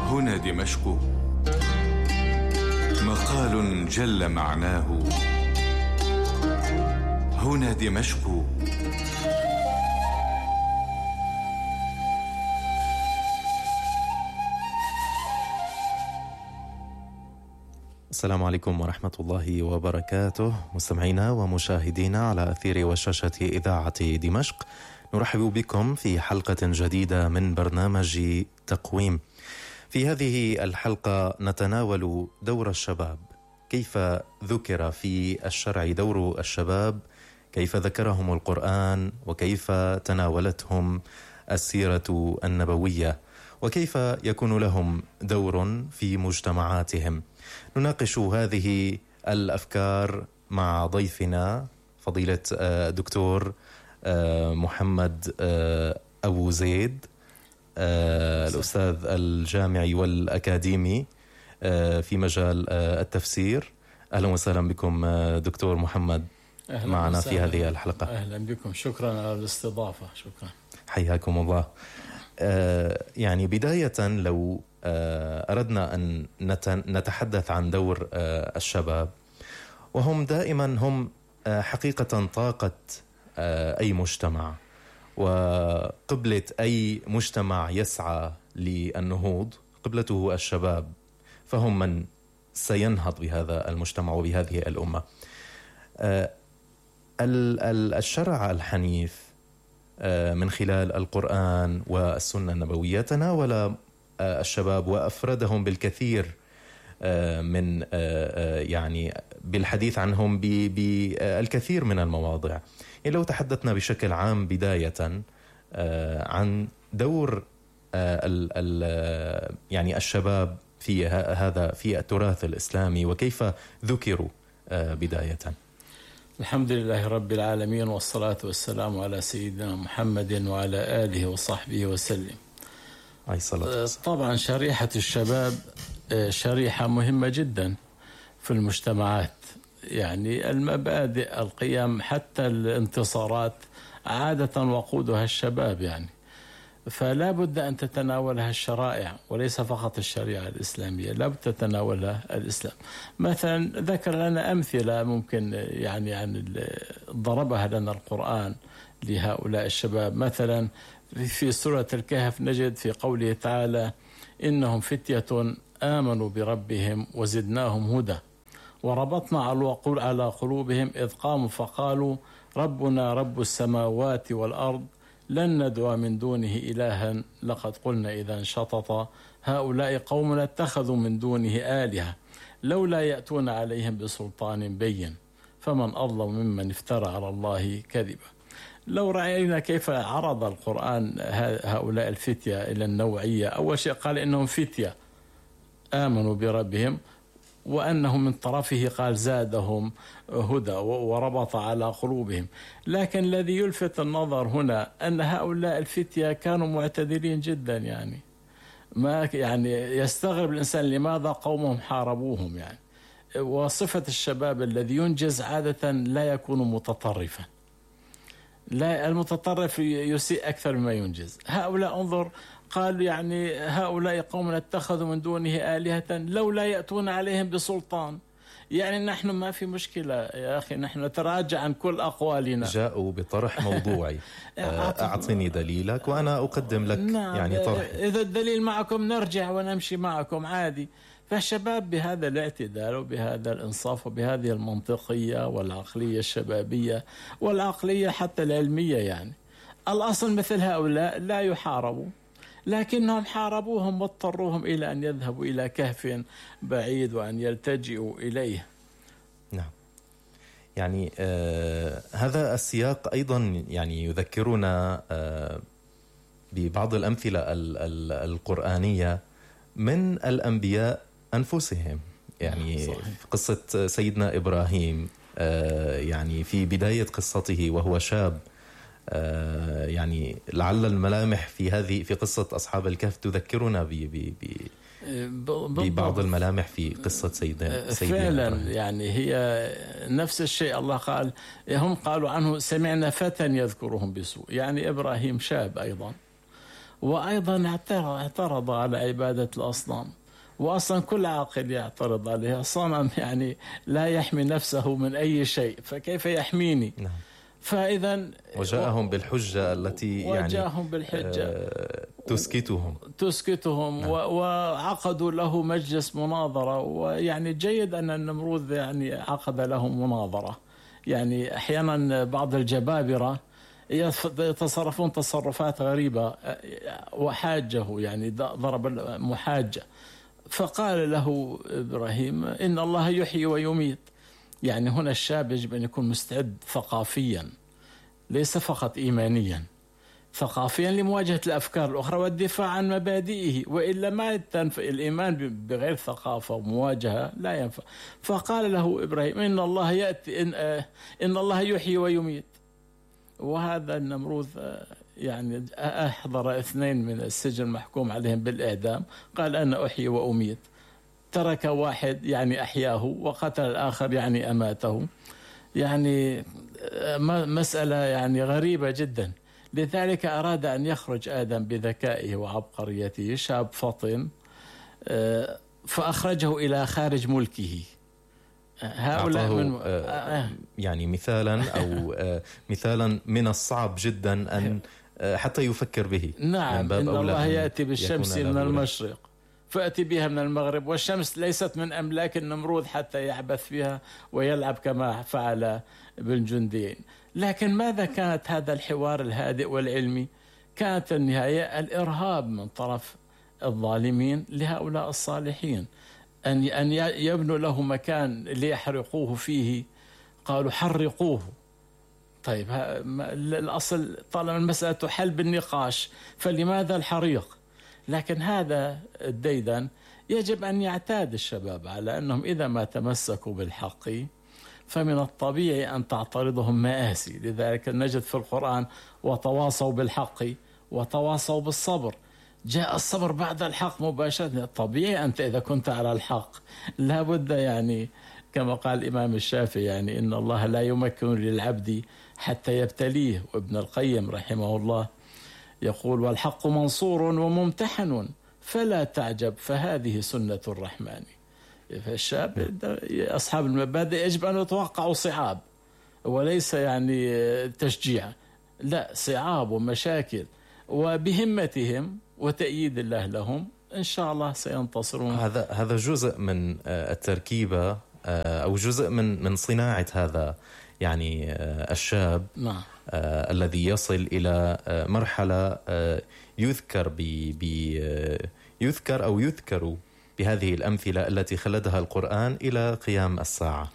هنا دمشق، مقال جل معناه. هنا دمشق. السلام عليكم ورحمة الله وبركاته، مستمعينا ومشاهدينا على أثير وشاشة إذاعة دمشق. نرحب بكم في حلقة جديدة من برنامج تقويم. في هذه الحلقة نتناول دور الشباب، كيف ذكر في الشرع دور الشباب، كيف ذكرهم القرآن، وكيف تناولتهم السيرة النبوية، وكيف يكون لهم دور في مجتمعاتهم. نناقش هذه الأفكار مع ضيفنا فضيلة دكتور محمد أبو زيد، الأستاذ الجامعي والأكاديمي في مجال التفسير. أهلا وسهلا بكم دكتور محمد معنا في هذه الحلقة. أهلا بكم، شكرا على الاستضافة. شكرا، حياكم الله. يعني بداية لو أردنا أن نتحدث عن دور الشباب، وهم دائما هم حقيقة طاقة أي مجتمع وقبلة أي مجتمع يسعى للنهوض، قبلته الشباب، فهم من سينهض بهذا المجتمع وبهذه الأمة. الشرع الحنيف من خلال القرآن والسنة النبوية تناول الشباب وأفردهم بالكثير من يعني بالحديث عنهم بالكثير من المواضع. يعني لو تحدثنا بشكل عام بداية عن دور يعني الشباب في هذا في التراث الإسلامي، وكيف ذكروا بداية. الحمد لله رب العالمين، والصلاة والسلام على سيدنا محمد وعلى آله وصحبه وسلم. طبعا شريحة الشباب شريحة مهمة جدا في المجتمعات. يعني المبادئ، القيم، حتى الانتصارات عادة وقودها الشباب، يعني فلا بد أن تتناولها الشرائع، وليس فقط الشريعة الإسلامية، لا بد تتناولها الإسلام. مثلا ذكر لنا أمثلة ممكن يعني ضربها لنا القرآن لهؤلاء الشباب. مثلا في سورة الكهف نجد في قوله تعالى: إنهم فتية آمنوا بربهم وزدناهم هدى وربطنا على قلوبهم إذ قاموا فقالوا ربنا رب السماوات والأرض لن ندعو من دونه إلها لقد قلنا إذا شطط هؤلاء قومنا اتخذوا من دونه آلهة لولا يأتون عليهم بسلطان بين فمن أظلم ممن افترى على الله كذبا. لو رأينا كيف عرض القرآن هؤلاء الفتية إلى النوعية، أول شيء قال إنهم فتية آمنوا بربهم، وأنهم من طرفه قال زادهم هدى وربط على قلوبهم. لكن الذي يلفت النظر هنا أن هؤلاء الفتية كانوا معتدلين جدا. يعني ما يعني يستغرب الإنسان لماذا قومهم حاربوهم. يعني وصفة الشباب الذي ينجز عادة لا يكون متطرفا، لا، المتطرف يسيء أكثر مما ينجز. هؤلاء انظر قالوا يعني هؤلاء قوم اتخذوا من دونه آلهة لولا يأتون عليهم بسلطان. يعني نحن ما في مشكلة يا أخي، نحن نتراجع عن كل أقوالنا. جاءوا بطرح موضوعي. أعطني دليلك وأنا أقدم لك. نعم، يعني طرح. إذا الدليل معكم نرجع ونمشي معكم عادي. فالشباب بهذا الاعتدال وبهذا الإنصاف وبهذه المنطقية والعقلية الشبابية والعقلية حتى العلمية، يعني الأصل مثل هؤلاء لا يحاربوا، لكنهم حاربوهم واضطروهم إلى أن يذهبوا إلى كهف بعيد وأن يلتجئوا إليه. نعم، يعني هذا السياق أيضا يعني يذكرنا ببعض الأمثلة القرآنية من الأنبياء أنفسهم. يعني صحيح. في قصة سيدنا إبراهيم، يعني في بداية قصته وهو شاب، يعني لعل الملامح في قصة أصحاب الكهف تذكرنا ببعض الملامح في قصة سيدنا فعلا إبراهيم. يعني هي نفس الشيء. الله قال هم قالوا عنه سمعنا فتى يذكرهم بسوء. يعني إبراهيم شاب أيضا، وأيضا اعترض على عبادة الأصنام، وأصلا كل عاقل يعترض عليها. صنم يعني لا يحمي نفسه من أي شيء، فكيف يحميني؟ نعم. فإذا وجاءهم بالحجة التي يعني تسكتهم وعقدوا له مجلس مناظرة. ويعني جيد أن النمرود يعني عقد له مناظرة. يعني أحيانا بعض الجبابرة يتصرفون تصرفات غريبة، وحاجه يعني ضرب محاجة، فقال له إبراهيم إن الله يحيي ويميت. يعني هنا الشاب يجب أن يكون مستعد ثقافيا، ليس فقط إيمانيا، ثقافيا لمواجهة الأفكار الأخرى والدفاع عن مبادئه، وإلا ما تنفع الإيمان بغير ثقافة ومواجهة، لا ينفع. فقال له إبراهيم إن الله يأتي إن الله يحيي ويميت. وهذا النمروذ يعني أحضر 2 من السجن محكوم عليهم بالإعدام، قال أنا أحيي وأميت. ترك واحد يعني أحياه، وقتل الآخر يعني أماته. يعني مسألة يعني غريبة جدا. لذلك أراد أن يخرج آدم بذكائه وعبقريته، شاب فطن، فأخرجه إلى خارج ملكه. هؤلاء من يعني مثالا أو مثالا من الصعب جدا أن حتى يفكر به. نعم، إن الله يأتي بالشمس من المشرق فأتي بها من المغرب، والشمس ليست من أملاك النمرود حتى يعبث بها ويلعب كما فعل ابن جندين. لكن ماذا كانت هذا الحوار الهادئ والعلمي؟ كانت النهاية الإرهاب من طرف الظالمين لهؤلاء الصالحين، أن يبنوا له مكان ليحرقوه فيه. قالوا حرقوه. طيب الأصل طالما المسألة تحل بالنقاش، فلماذا الحريق؟ لكن هذا الديدن يجب أن يعتاد الشباب على أنهم إذا ما تمسكوا بالحق فمن الطبيعي أن تعترضهم مآسي. لذلك نجد في القرآن وتواصوا بالحق وتواصوا بالصبر. جاء الصبر بعد الحق مباشرة. طبيعي أنت إذا كنت على الحق لا بد، يعني كما قال الإمام الشافعي، يعني إن الله لا يمكن للعبد حتى يبتليه. وابن القيم رحمه الله يقول والحق منصور وممتحن فلا تعجب فهذه سنة الرحمن. فالشاب أصحاب المبادئ يجب أن يتوقعوا صعاب، وليس يعني تشجيع، لا، صعاب ومشاكل، وبهمتهم وتأييد الله لهم إن شاء الله سينتصرون. هذا جزء من التركيبة أو جزء من صناعة هذا يعني الشاب. نعم. الذي يصل إلى مرحلة يذكر يذكر أو يذكر بهذه الأمثلة التي خلدها القرآن إلى قيام الساعة.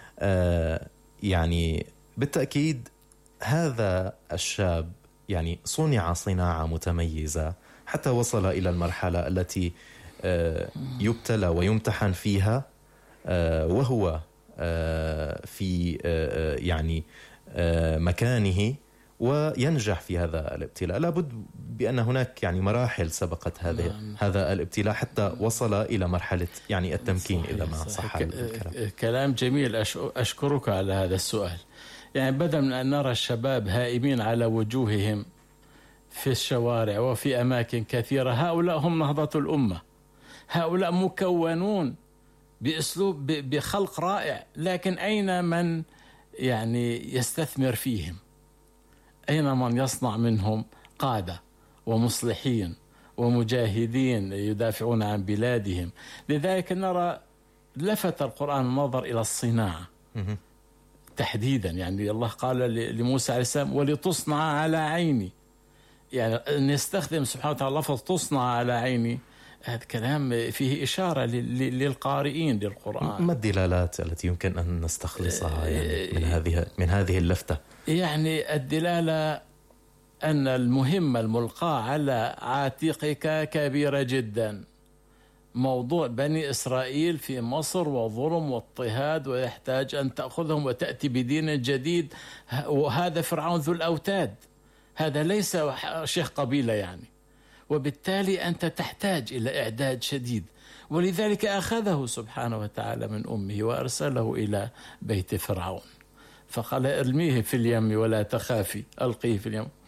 يعني بالتأكيد هذا الشاب يعني صنع صناعة متميزة حتى وصل إلى المرحلة التي يبتلى ويمتحن فيها، وهو في يعني مكانه وينجح في هذا الابتلاء. لابد بأن هناك يعني مراحل سبقت هذا الابتلاء حتى وصل إلى مرحلة يعني التمكين. إذا ما صح الكلام. كلام جميل، أشكرك على هذا السؤال. يعني بدل من أن نرى الشباب هائمين على وجوههم في الشوارع وفي أماكن كثيرة، هؤلاء هم نهضة الأمة. هؤلاء مكونون بأسلوب بخلق رائع، لكن أين من يعني يستثمر فيهم؟ أين من يصنع منهم قادة ومصلحين ومجاهدين يدافعون عن بلادهم؟ لذلك نرى لفت القرآن النظر إلى الصناعة تحديدا. يعني الله قال لموسى عليه السلام ولتصنع على عيني، يعني أن يستخدم سبحانه وتعالى لفظ تصنع على عيني. هذا كلام فيه إشارة للقارئين للقرآن. ما الدلالات التي يمكن أن نستخلصها يعني من هذه اللفتة؟ يعني الدلالة أن المهمة الملقاة على عاتقك كبيرة جدا. موضوع بني إسرائيل في مصر وظلم واضطهاد، ويحتاج أن تأخذهم وتأتي بدين جديد. وهذا فرعون ذو الأوتاد، هذا ليس شيخ قبيلة يعني. وبالتالي أنت تحتاج إلى إعداد شديد، ولذلك أخذه سبحانه وتعالى من أمه وأرسله إلى بيت فرعون، فقال ارميه في اليم ولا تخافي، ألقيه في اليم.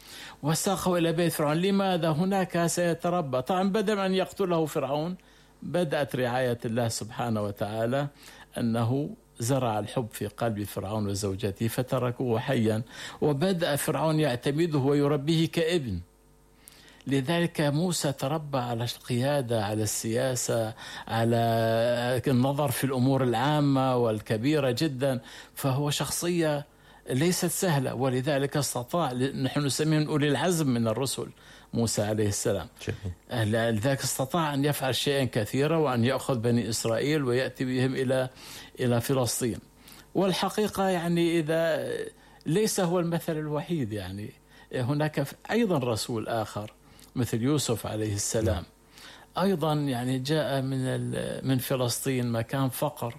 وساقه إلى بيت فرعون. لماذا؟ هناك سيتربى. طبعا بدل أن يقتله فرعون بدأت رعاية الله سبحانه وتعالى أنه زرع الحب في قلب فرعون وزوجته فتركوه حيا، وبدأ فرعون يعتمده ويربيه كابن. لذلك موسى تربى على القيادة، على السياسة، على النظر في الأمور العامة والكبيرة جدا، فهو شخصية ليست سهلة، ولذلك استطاع، نحن نسميهم أولي العزم من الرسل، موسى عليه السلام. لذلك استطاع أن يفعل شيئا كثيرا، وأن يأخذ بني إسرائيل ويأتي بهم إلى فلسطين. والحقيقة يعني إذا ليس هو المثل الوحيد، يعني هناك أيضا رسول آخر مثل يوسف عليه السلام، أيضا يعني جاء من فلسطين مكان فقر،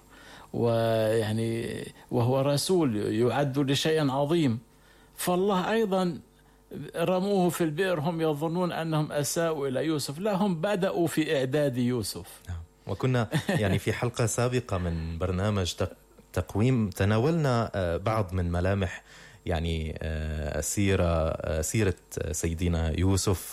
ويعني وهو رسول يعد لشيء عظيم، فالله أيضا رموه في البئر هم يظنون أنهم أساءوا إلى يوسف، لا، هم بدأوا في إعداد يوسف. وكنا يعني في حلقة سابقة من برنامج تقويم تناولنا بعض من ملامح يعني سيرة سيدنا يوسف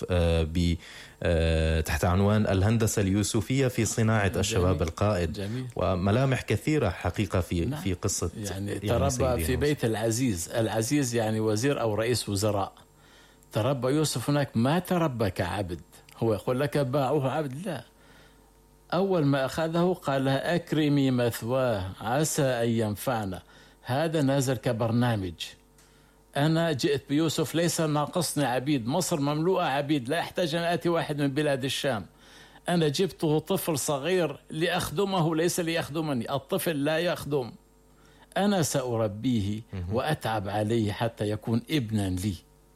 تحت عنوان الهندسة اليوسفية في صناعة الشباب القائد. جميل. وملامح كثيرة حقيقة في قصة يعني تربى في بيت العزيز يعني وزير أو رئيس وزراء. تربى يوسف هناك، ما تربى كعبد. هو يقول لك باعوه عبد، لا، أول ما أخذه قال أكرمي مثواه عسى أن ينفعنا. هذا نازل كبرنامج. أنا جئت بيوسف ليس ناقصني عبيد، مصر مملوءة عبيد، لا أحتاج أن آتي واحد من بلاد الشام. أنا جبته طفل صغير لأخدمه ليس ليخدمني، الطفل لا يخدم، أنا سأربيه وأتعب عليه حتى يكون ابنا لي.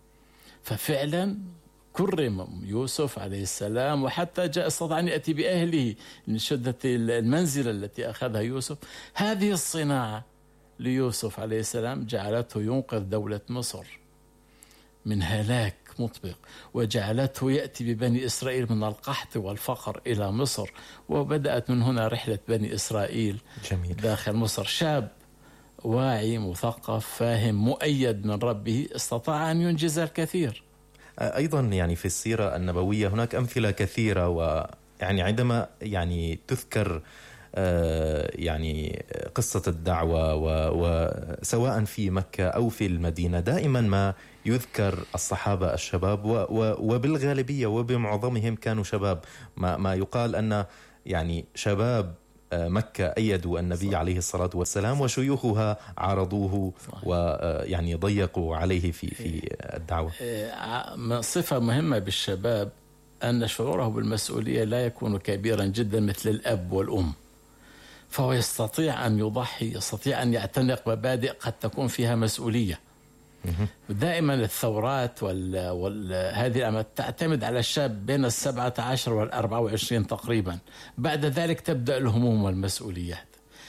ففعلا كرم يوسف عليه السلام، وحتى جاء استطاع أن يأتي بأهله من شدة المنزلة التي أخذها يوسف. هذه الصناعة ليوسف عليه السلام جعلته ينقذ دولة مصر من هلاك مطبق، وجعلته يأتي ببني إسرائيل من القحط والفقر إلى مصر، وبدأت من هنا رحلة بني إسرائيل. جميل. داخل مصر. شاب واعي مثقف فاهم مؤيد من ربه استطاع أن ينجز الكثير. أيضا يعني في السيرة النبوية هناك أمثلة كثيرة، ويعني عندما يعني تذكر يعني قصة الدعوة وسواء في مكة أو في المدينة دائما ما يذكر الصحابة الشباب، وبالغالبية وبمعظمهم كانوا شباب. ما يقال أن يعني شباب مكة أيدوا النبي عليه الصلاة والسلام، وشيوخها عارضوه ويعني ضيقوا عليه في الدعوة. صفة مهمة بالشباب أن شعوره بالمسؤولية لا يكون كبيرا جدا مثل الأب والأم، فهو يستطيع أن يضحي، يستطيع أن يعتنق مبادئ قد تكون فيها مسؤولية. دائما الثورات هذه الأمر تعتمد على الشاب بين 17 وال24 تقريبا. بعد ذلك تبدأ الهموم والمسؤوليات،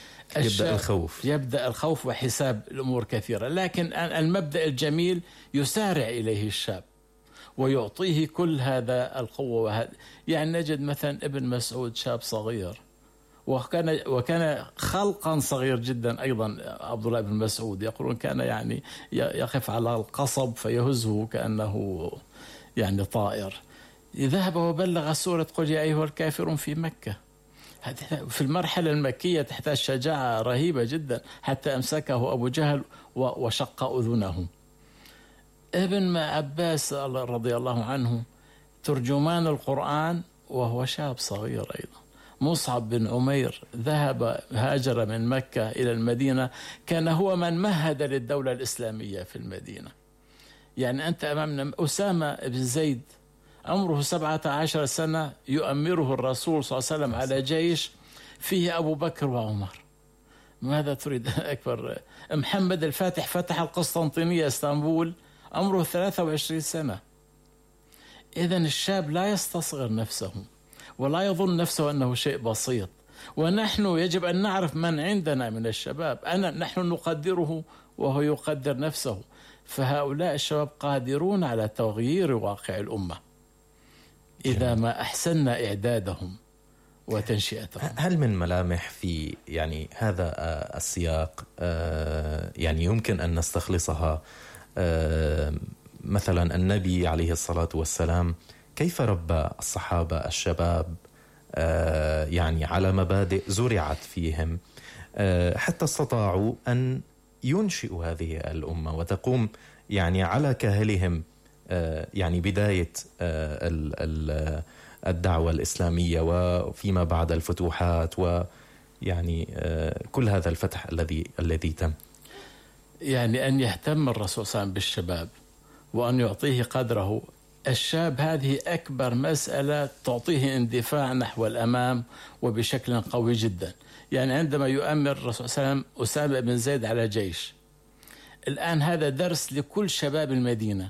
يبدأ الخوف وحساب الأمور كثيرة. لكن المبدأ الجميل يسارع إليه الشاب ويعطيه كل هذا القوة. يعني نجد مثلا ابن مسعود شاب صغير، وكان خلقا صغير جدا أيضا. عبد الله بن مسعود يقولون كان يعني يقف على القصب فيهزه كأنه يعني طائر. ذهب وبلغ سورة قل يا أيها الكافرون في مكة. في المرحلة المكية تحتاج شجاعة رهيبة جدا، حتى أمسكه أبو جهل وشق أذنه. ابن عباس رضي الله عنه ترجمان القرآن وهو شاب صغير أيضا. مصعب بن عمير هاجر من مكة إلى المدينة، كان هو من مهد للدولة الإسلامية في المدينة. يعني أنت أمامنا أسامة بن زيد عمره 17 سنة يؤمره الرسول صلى الله عليه وسلم على جيش فيه أبو بكر وعمر. ماذا تريد أكبر؟ محمد الفاتح فتح القسطنطينية اسطنبول عمره 23 سنة. إذن الشاب لا يستصغر نفسه ولا يظن نفسه أنه شيء بسيط. ونحن يجب أن نعرف من عندنا من الشباب. نحن نقدره وهو يقدر نفسه. فهؤلاء الشباب قادرون على تغيير واقع الأمة إذا ما أحسننا إعدادهم وتنشئتهم. هل من ملامح في يعني هذا السياق يعني يمكن أن نستخلصها مثلا النبي عليه الصلاة والسلام كيف ربى الصحابة الشباب يعني على مبادئ زرعت فيهم حتى استطاعوا أن ينشئوا هذه الأمة وتقوم يعني على كاهلهم يعني بداية الدعوة الإسلامية وفيما بعد الفتوحات ويعني كل هذا الفتح الذي تم. يعني أن يهتم الرسول صلى الله عليه وسلم بالشباب وأن يعطيه قدره. الشاب هذه أكبر مسألة تعطيه اندفاع نحو الأمام وبشكل قوي جدا. يعني عندما يؤمر الرسول صلى الله عليه وسلم أسامة بن زيد على جيش، الآن هذا درس لكل شباب المدينة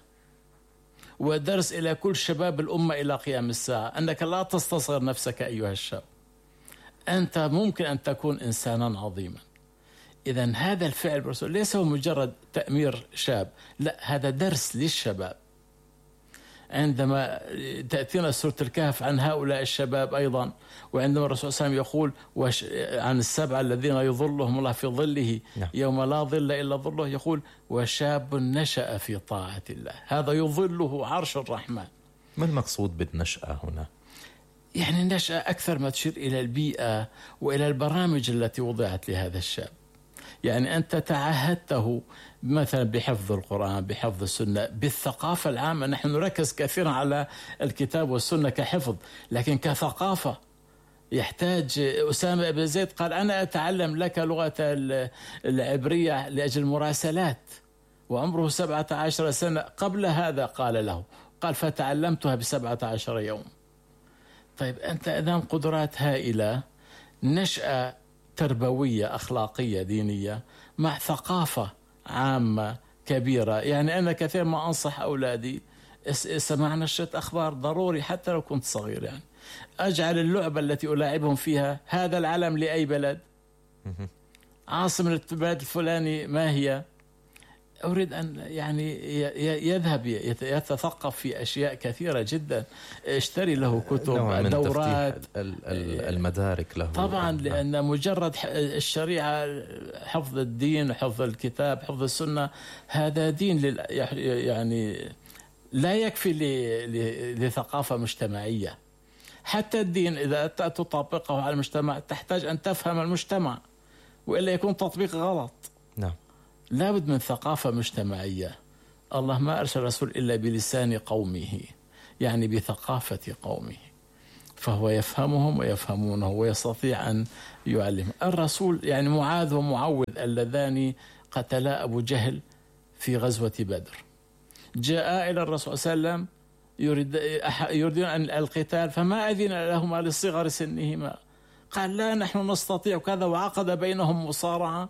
ودرس إلى كل شباب الأمة إلى قيام الساعة، أنك لا تستصغر نفسك أيها الشاب، أنت ممكن أن تكون إنسانا عظيما. إذن هذا الفعل بالرسول ليس هو مجرد تأمير شاب، لا، هذا درس للشباب. عندما تأتينا سورة الكهف عن هؤلاء الشباب أيضا، وعندما الرسول صلى الله عليه وسلم يقول عن السبعة الذين يظلهم الله في ظله يوم لا ظل إلا ظله، يقول وشاب نشأ في طاعة الله هذا يظله عرش الرحمن. ما المقصود بالنشأة هنا؟ يعني النشأة أكثر ما تشير إلى البيئة وإلى البرامج التي وضعت لهذا الشاب. يعني أنت تعهدته مثلا بحفظ القرآن، بحفظ السنة، بالثقافة العامة. نحن نركز كثيرا على الكتاب والسنة كحفظ، لكن كثقافة يحتاج. أسامة بن زيد قال أنا أتعلم لك لغة العبرية لأجل المراسلات، وعمره 17 سنة. قبل هذا قال فتعلمتها ب17 يوم. طيب أنت أمام قدرات هائلة، نشأة تربوية أخلاقية دينية مع ثقافة عامة كبيرة. يعني أنا كثير ما أنصح أولادي سمعنا نشرة أخبار ضروري حتى لو كنت صغير، يعني أجعل اللعبة التي ألاعبهم فيها هذا العلم لأي بلد، عاصمة البلد الفلاني ما هي. أريد أن يعني يذهب يتثقف في أشياء كثيرة جدا. اشتري له كتب، دورات، المدارك له طبعا، لأن مجرد الشريعة، حفظ الدين، حفظ الكتاب، حفظ السنة، هذا دين يعني لا يكفي لثقافة مجتمعية. حتى الدين إذا تطبقه على المجتمع تحتاج أن تفهم المجتمع، وإلا يكون تطبيق غلط. نعم، لابد من ثقافة مجتمعية. الله ما أرسل رسول إلا بلسان قومه، يعني بثقافة قومه، فهو يفهمهم ويفهمونه ويستطيع أن يعلم. الرسول يعني معاذ ومعوذ اللذان قتلا أبو جهل في غزوة بدر، جاء إلى الرسول صلى الله عليه وسلم يريدون أن القتال، فما أذن لهما لصغر سنهما، قال لا نحن نستطيع كذا، وعقد بينهم مصارعة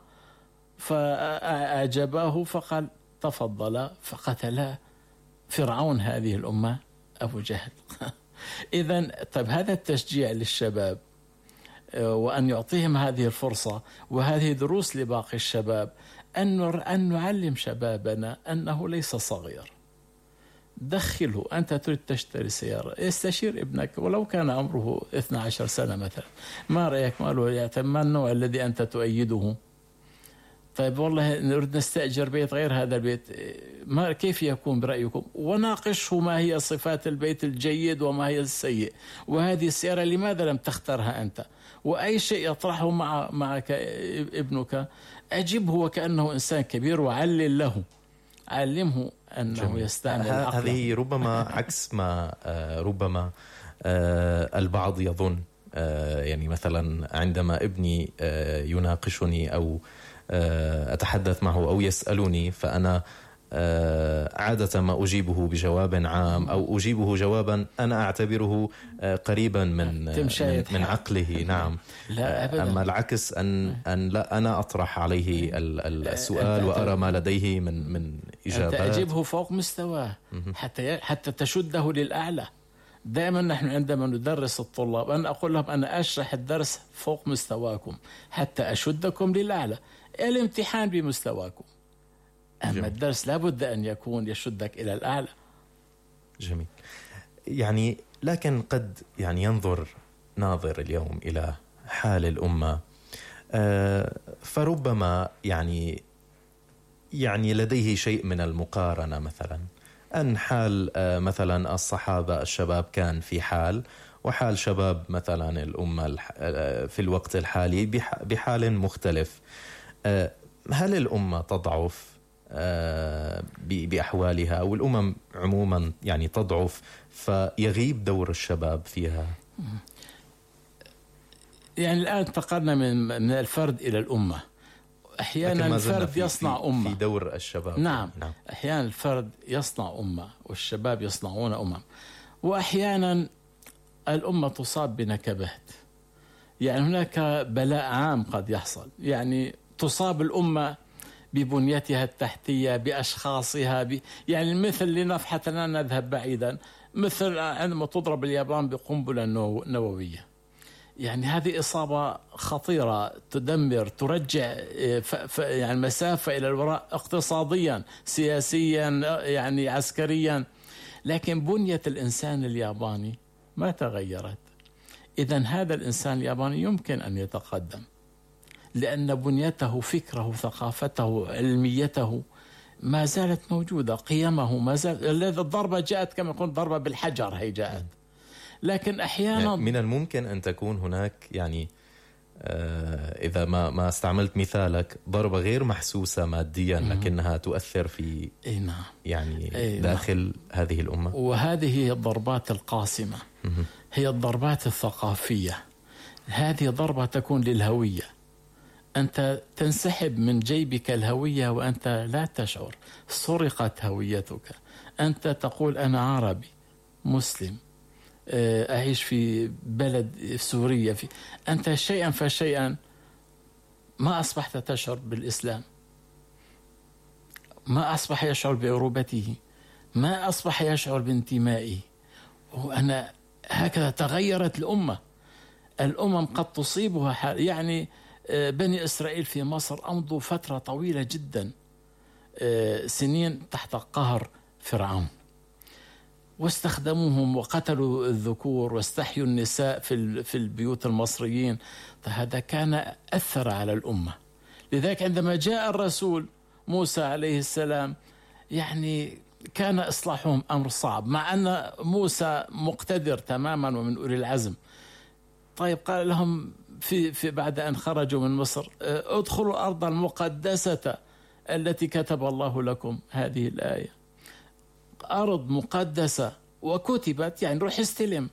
فأعجباه فقال تفضل، فقتل فرعون هذه الأمة أبو جهل. إذن طيب هذا التشجيع للشباب وأن يعطيهم هذه الفرصة، وهذه دروس لباقي الشباب، أن نعلم شبابنا أنه ليس صغير. دخله، أنت تريد تشتري سيارة، يستشير ابنك ولو كان عمره 12 سنة مثلا، ما رأيك ما النوع الذي أنت تؤيده؟ طيب والله نريد نستأجر بيت غير هذا البيت، ما كيف يكون برأيكم؟ وناقشه ما هي صفات البيت الجيد وما هي السيء، وهذه السيارة لماذا لم تختارها أنت؟ وأي شيء يطرحه معك ابنك أجبه وكأنه إنسان كبير، وعلل له، علمه أنه يستعمل عقله. هذه ربما عكس ما ربما البعض يظن. يعني مثلا عندما ابني يناقشني أو أتحدث معه أو يسألني، فأنا عادة ما أجيبه بجواب عام أو أجيبه جوابا أنا أعتبره قريبا من عقله. نعم، لا أبداً. أما العكس أن لا، أنا أطرح عليه السؤال وأرى ما لديه من إجابات. أنت أجيبه فوق مستواه حتى تشده للأعلى. دائما نحن عندما ندرس الطلاب أنا أقول لهم أنا أشرح الدرس فوق مستواكم حتى أشدكم للأعلى. الامتحان بمستواكم، أما جميل. الدرس لابد أن يكون يشدك إلى الأعلى. جميل. يعني لكن قد يعني ينظر ناظر اليوم إلى حال الأمة، فربما يعني لديه شيء من المقارنة مثلا، أن حال مثلا الصحابة الشباب كان في حال، وحال شباب مثلا الأمة في الوقت الحالي بحال مختلف. هل الأمة تضعف بأحوالها، أو الأمم عموما يعني تضعف فيغيب دور الشباب فيها؟ يعني الآن انتقلنا من الفرد إلى الأمة. أحيانا الفرد يصنع أمة في دور الشباب. نعم. أحيانا الفرد يصنع أمة والشباب يصنعون أمم، وأحيانا الأمة تصاب بنكبات. يعني هناك بلاء عام قد يحصل، يعني تصاب الأمة ببنيتها التحتية، بأشخاصها، يعني مثل لنفحة لا نذهب بعيدا، مثل عندما تضرب اليابان بقنبلة نووية. يعني هذه إصابة خطيرة تدمر، ترجع يعني مسافة إلى الوراء اقتصاديا، سياسيا، يعني عسكريا. لكن بنية الإنسان الياباني ما تغيرت. إذن هذا الإنسان الياباني يمكن أن يتقدم، لأن بنيته، فكره، ثقافته، علميته ما زالت موجودة، قيمه ما زالت. الضربة جاءت كما يقول ضربة بالحجر، هي جاءت. لكن أحيانا من الممكن أن تكون هناك يعني إذا ما استعملت مثالك ضربة غير محسوسة ماديا لكنها تؤثر في يعني داخل هذه الأمة. وهذه هي الضربات القاسمة، هي الضربات الثقافية. هذه ضربة تكون للهوية، أنت تنسحب من جيبك الهوية وأنت لا تشعر، سرقت هويتك. أنت تقول أنا عربي مسلم أعيش في بلد سوريا، أنت شيئا فشيئا ما أصبحت تشعر بالإسلام، ما أصبح يشعر بعروبته، ما أصبح يشعر بانتمائه. وأنا هكذا تغيرت الأمة. الأمم قد تصيبها يعني بني إسرائيل في مصر أمضوا فترة طويلة جدا، سنين تحت قهر فرعون، واستخدموهم وقتلوا الذكور واستحيوا النساء في البيوت المصريين. فهذا كان أثر على الأمة. لذلك عندما جاء الرسول موسى عليه السلام يعني كان إصلاحهم أمر صعب، مع أن موسى مقتدر تماما ومن أولي العزم. طيب قال لهم في بعد أن خرجوا من مصر ادخلوا الأرض المقدسة التي كتب الله لكم. هذه الآية أرض مقدسة وكتبت، يعني روح استلم،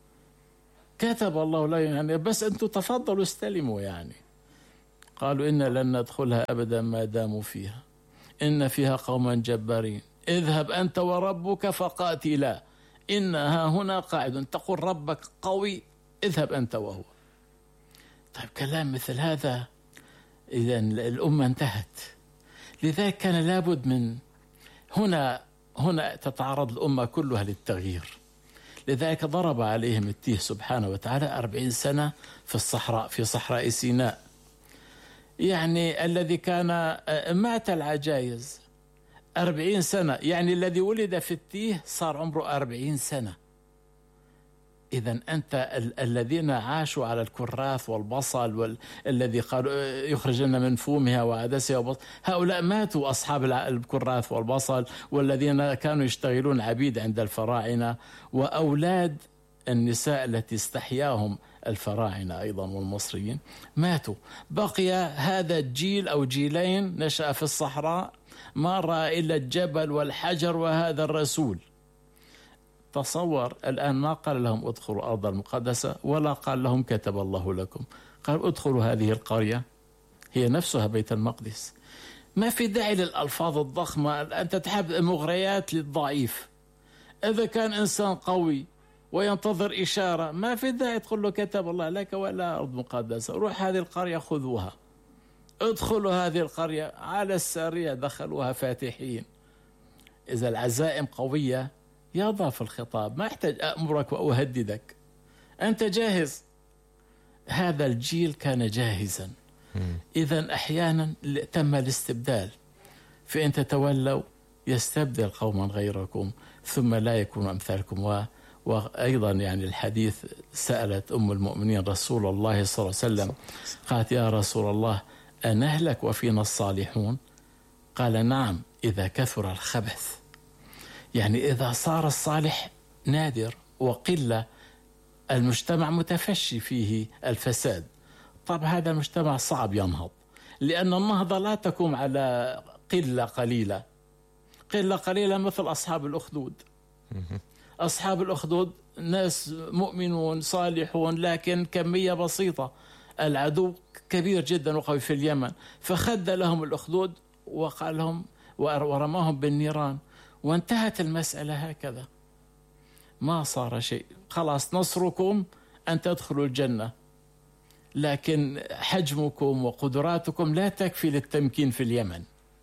كتب الله لا، يعني بس أنتم تفضلوا استلموا. يعني قالوا إن لن ندخلها أبدا ما داموا فيها، إن فيها قوما جبارين، اذهب أنت وربك فقاتلا إنها هنا قاعد. تقول ربك قوي، اذهب أنت وهو. طيب كلام مثل هذا، إذن الأمة انتهت. لذلك كان لابد من هنا تتعرض الأمة كلها للتغيير. لذلك ضرب عليهم التيه سبحانه وتعالى 40 سنة في الصحراء، في صحراء سيناء. يعني الذي كان مات العجائز 40 سنة، يعني الذي ولد في التيه صار عمره 40 سنة. إذن أنت الذين عاشوا على الكراث والبصل الذي قالوا يخرجن من فومها وعدسها وبصل، هؤلاء ماتوا، أصحاب الكراث والبصل، والذين كانوا يشتغلون عبيد عند الفراعنة، وأولاد النساء التي استحياهم الفراعنة أيضا والمصريين ماتوا. بقي هذا الجيل أو جيلين نشأ في الصحراء، ما رأى إلا الجبل والحجر وهذا الرسول. تصور الآن ما قال لهم ادخلوا الأرض المقدسة، ولا قال لهم كتب الله لكم، قال ادخلوا هذه القرية هي نفسها بيت المقدس. ما في داعي للألفاظ الضخمة، أنت تحب مغريات للضعيف. إذا كان إنسان قوي وينتظر إشارة ما في داعي تقول له كتب الله لك ولا أرض مقدسة، روح هذه القرية خذوها، ادخلوا هذه القرية. على السريع دخلوها فاتحين. إذا العزائم قوية يضاف الخطاب، ما يحتاج أأمرك وأهددك، أنت جاهز. هذا الجيل كان جاهزا. إذن أحيانا تم الاستبدال، فإن تتولوا يستبدل قوما غيركم ثم لا يكون أمثالكم. وأيضا يعني الحديث سألت أم المؤمنين رسول الله صلى الله عليه وسلم، قالت يا رسول الله أنهلك وفينا الصالحون؟ قال نعم إذا كثر الخبث. يعني إذا صار الصالح نادر وقلة، المجتمع متفشي فيه الفساد. طب هذا المجتمع صعب ينهض، لأن النهضة لا تقوم على قلة قليلة. قلة قليلة مثل أصحاب الأخدود. أصحاب الأخدود ناس مؤمنون صالحون، لكن كمية بسيطة. العدو كبير جدا وقوي في اليمن، فخد لهم الأخدود وقال لهم ورماهم بالنيران، وانتهت المسألة هكذا، ما صار شيء. خلاص نصركم أن تدخلوا الجنة، لكن حجمكم وقدراتكم لا تكفي للتمكين في اليمن.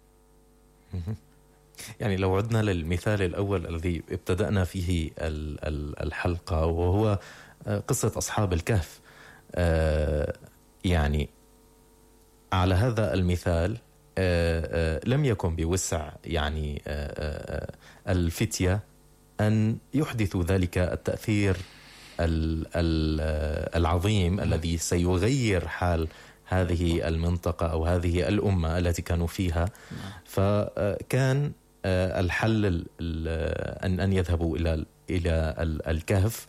يعني لو عدنا للمثال الأول الذي ابتدأنا فيه الحلقة، وهو قصة أصحاب الكهف، يعني على هذا المثال لم يكن بوسع يعني الفتية أن يحدثوا ذلك التأثير العظيم الذي سيغير حال هذه المنطقة أو هذه الأمة التي كانوا فيها. فكان الحل أن يذهبوا إلى الكهف.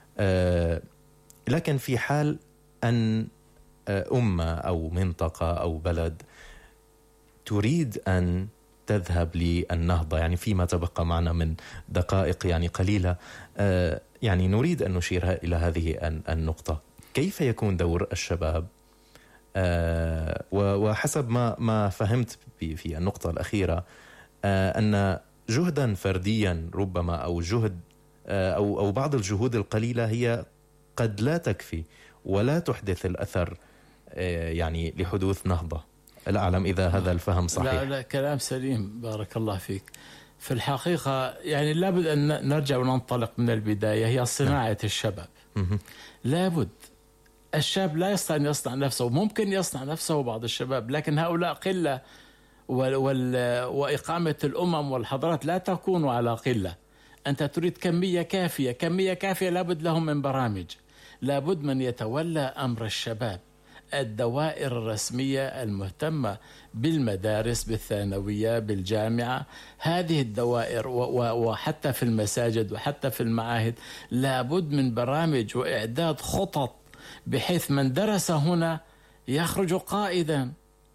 لكن في حال أن أمة أو منطقة أو بلد تريد أن تذهب للنهضة، يعني فيما تبقى معنا من دقائق يعني قليلة، يعني نريد أن نشير إلى هذه النقطة. كيف يكون دور الشباب؟ وحسب ما فهمت في النقطة الأخيرة، أن جهدا فرديا ربما أو جهد أو بعض الجهود القليلة هي قد لا تكفي ولا تحدث الأثر يعني لحدوث نهضة. لا أعلم إذا هذا الفهم صحيح. لا كلام سليم، بارك الله فيك. في الحقيقة يعني لابد أن نرجع وننطلق من البداية، هي صناعة الشباب. لابد الشاب لا يستطيع أن يصنع نفسه، ممكن يصنع نفسه بعض الشباب، لكن هؤلاء قلة، وإقامة الأمم والحضارات لا تكون على قلة. أنت تريد كمية كافية، كمية كافية لابد لهم من برامج، لابد من يتولى أمر الشباب. الدوائر الرسمية المهتمة بالمدارس، بالثانوية، بالجامعة، هذه الدوائر وحتى في المساجد وحتى في المعاهد لابد من برامج وإعداد خطط، بحيث من درس هنا يخرج قائدا،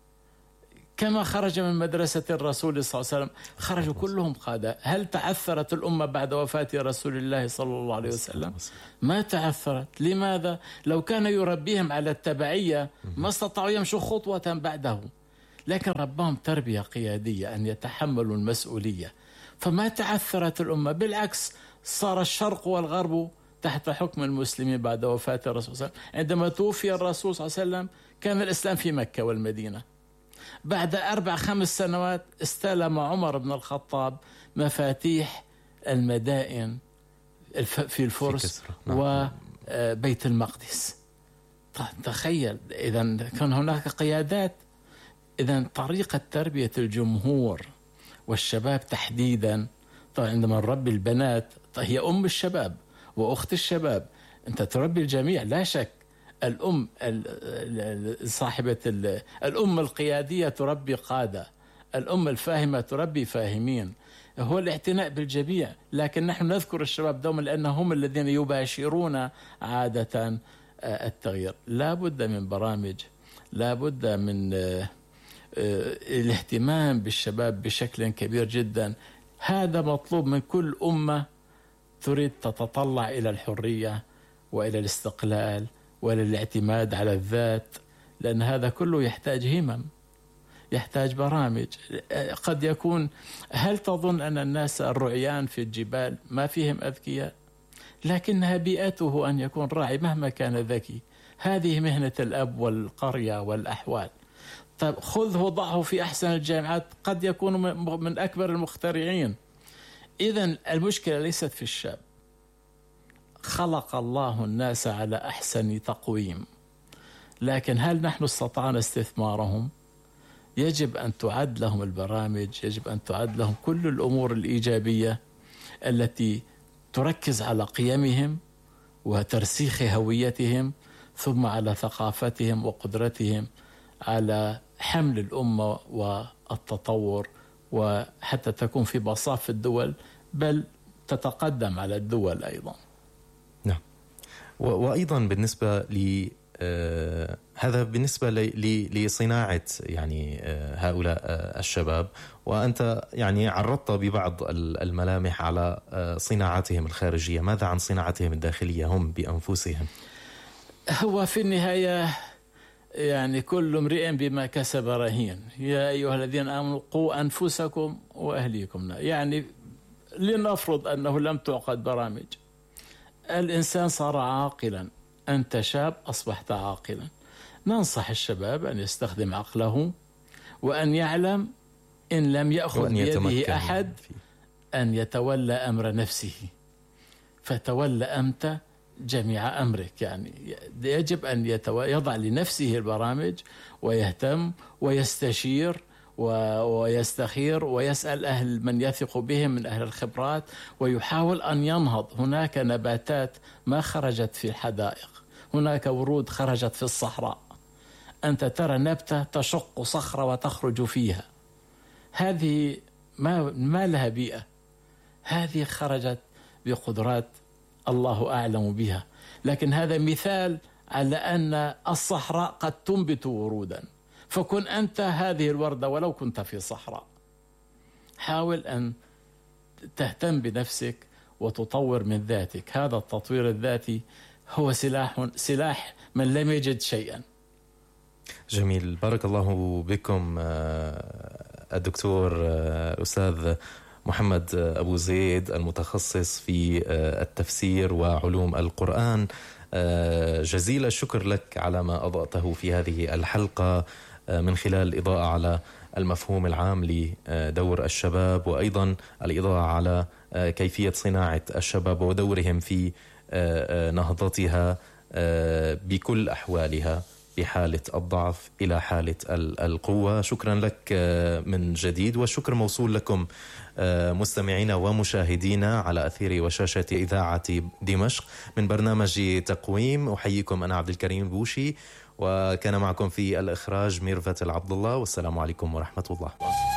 كما خرج من مدرسة الرسول صلى الله عليه وسلم، خرجوا كلهم قادة. هل تعثرت الأمة بعد وفاة رسول الله صلى الله عليه وسلم؟ ما تعثرت. لماذا؟ لو كان يربيهم على التبعية ما استطاعوا يمشوا خطوة بعده، لكن ربهم تربية قيادية أن يتحملوا المسؤولية، فما تعثرت الأمة. بالعكس، صار الشرق والغرب تحت حكم المسلمين بعد وفاة الرسول صلى الله عليه وسلم. عندما توفي الرسول صلى الله عليه وسلم كان الإسلام في مكة والمدينة. بعد 4-5 سنوات استلم عمر بن الخطاب مفاتيح المدائن في الفرس وبيت المقدس. تخيل، إذا كان هناك قيادات. إذا طريقة تربية الجمهور والشباب تحديدا، طبعا عندما نربي البنات هي أم الشباب وأخت الشباب، أنت تربي الجميع لا شك. الأم صاحبة الأم القيادية تربي قادة، الأم الفاهمة تربي فاهمين، هو الاعتناء بالجميع. لكن نحن نذكر الشباب دوما لأنهم الذين يباشرون عادة التغيير. لا بد من برامج، لا بد من الاهتمام بالشباب بشكل كبير جدا. هذا مطلوب من كل أمة تريد تتطلع إلى الحرية وإلى الاستقلال وإلى الاعتماد على الذات، لأن هذا كله يحتاج همم، يحتاج برامج. قد يكون، هل تظن أن الناس الرعيان في الجبال ما فيهم أذكياء؟ لكنها بيئته أن يكون راعي مهما كان ذكي. هذه مهنة الأب والقرية والأحوال. طيب خذه وضعه في أحسن الجامعات، قد يكون من أكبر المخترعين. إذن المشكلة ليست في الشاب. خلق الله الناس على أحسن تقويم، لكن هل نحن استطعنا استثمارهم؟ يجب أن تعد لهم البرامج، يجب أن تعد لهم كل الأمور الإيجابية التي تركز على قيمهم وترسيخ هويتهم، ثم على ثقافتهم وقدرتهم على حمل الأمة والتطور، وحتى تكون في مصاف الدول بل تتقدم على الدول أيضا. نعم. وأيضا بالنسبة هذا بالنسبة لصناعة يعني هؤلاء الشباب، وأنت يعني عرضت ببعض الملامح على صناعتهم الخارجية. ماذا عن صناعتهم الداخلية هم بأنفسهم؟ هو في النهاية يعني كل امرئ بما كسب رهين. يا أيها الذين آمنوا قوا أنفسكم وأهليكم. يعني لنفرض أنه لم تعقد برامج، الإنسان صار عاقلا، أنت شاب أصبحت عاقلا، ننصح الشباب أن يستخدم عقله وأن يعلم إن لم يأخذ بيده أحد أن يتولى أمر نفسه، فتولى أنت جميع أمرك. يعني يجب أن يضع لنفسه البرامج ويهتم ويستشير ويستخير ويسأل أهل من يثق بهم من أهل الخبرات، ويحاول أن ينهض. هناك نباتات ما خرجت في الحدائق، هناك ورود خرجت في الصحراء. أنت ترى نبتة تشق صخرة وتخرج فيها، هذه ما لها بيئة، هذه خرجت بقدرات الله أعلم بها. لكن هذا مثال على أن الصحراء قد تنبت ورودا، فكن أنت هذه الوردة ولو كنت في صحراء. حاول أن تهتم بنفسك وتطور من ذاتك. هذا التطوير الذاتي هو سلاح من لم يجد شيئا. جميل، بارك الله بكم الدكتور الأستاذ محمد أبو زيد، المتخصص في التفسير وعلوم القرآن. جزيل الشكر لك على ما أضأته في هذه الحلقة من خلال الإضاءة على المفهوم العام لدور الشباب، وأيضا الإضاءة على كيفية صناعة الشباب ودورهم في نهضتها بكل أحوالها، بحالة الضعف إلى حالة القوة. شكرا لك من جديد، والشكر موصول لكم مستمعينا ومشاهدينا على أثير وشاشة إذاعة دمشق من برنامج تقويم. أحييكم أنا عبد الكريم البوشي، وكان معكم في الإخراج ميرفت العبد الله، والسلام عليكم ورحمة الله.